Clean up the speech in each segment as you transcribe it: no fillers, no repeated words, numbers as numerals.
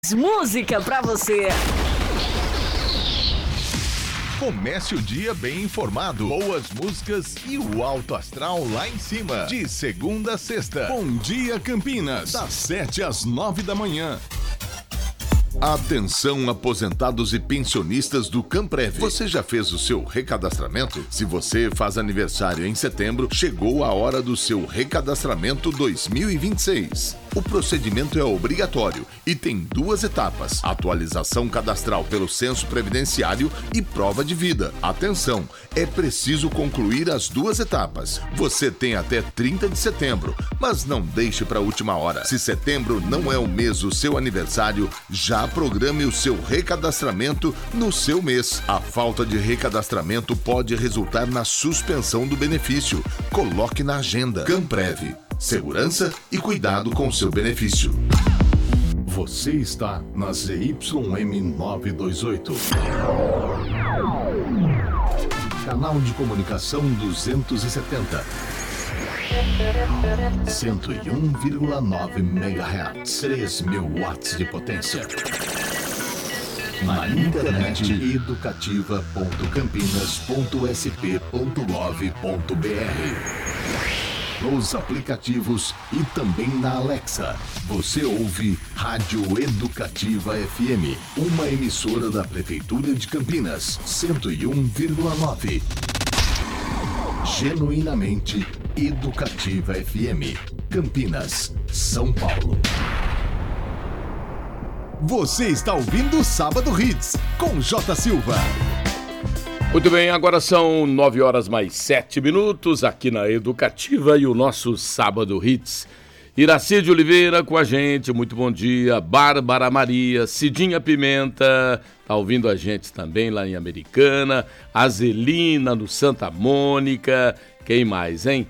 Música pra você. Comece o dia bem informado, boas músicas e o alto astral lá em cima. De segunda a sexta. Bom Dia Campinas, das 7 às 9 da manhã. Atenção, aposentados e pensionistas do Camprev. Você já fez o seu recadastramento? Se você faz aniversário em setembro, chegou a hora do seu recadastramento 2026. O procedimento é obrigatório e tem 2 etapas: atualização cadastral pelo censo previdenciário e prova de vida. Atenção, é preciso concluir as 2 etapas. Você tem até 30 de setembro, mas não deixe para a última hora. Se setembro não é o mês do seu aniversário, já programe o seu recadastramento no seu mês. A falta de recadastramento pode resultar na suspensão do benefício. Coloque na agenda. Camprev. Segurança e cuidado com seu benefício. Você está na ZYM 928. Canal de comunicação 270. 101,9 MHz. 3.000 watts de potência. Na internet educativa.campinas.sp.gov.br. Nos aplicativos e também na Alexa. Você ouve Rádio Educativa FM, uma emissora da Prefeitura de Campinas, 101,9. Genuinamente Educativa FM, Campinas, São Paulo. Você está ouvindo o Sábado Hits, com J. Silva. Muito bem, agora são 9h mais 7 aqui na Educativa e o nosso Sábado Hits. Iraci de Oliveira com a gente, muito bom dia. Bárbara Maria, Cidinha Pimenta, tá ouvindo a gente também lá em Americana. Azelina no Santa Mônica, quem mais, hein?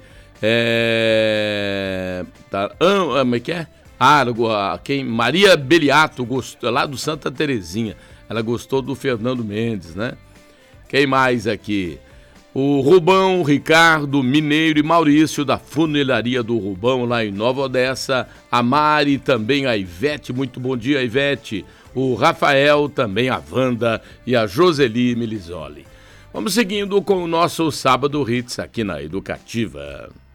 Como é que é? Maria Beliato, gostou, lá do Santa Terezinha, ela gostou do Fernando Mendes, né? Quem mais aqui? O Rubão, o Ricardo, Mineiro e Maurício da Funilaria do Rubão lá em Nova Odessa. A Mari, também a Ivete, muito bom dia, Ivete. O Rafael, também a Wanda e a Joseli Milizoli. Vamos seguindo com o nosso Sábado Hits aqui na Educativa.